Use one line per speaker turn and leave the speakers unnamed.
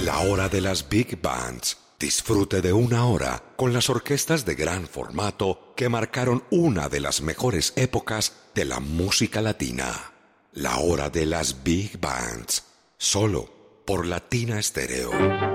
La hora de las Big Bands. Disfrute de una hora con las orquestas de gran formato que marcaron una de las mejores épocas de la música latina. La hora de las Big Bands. Solo por Latina Stereo.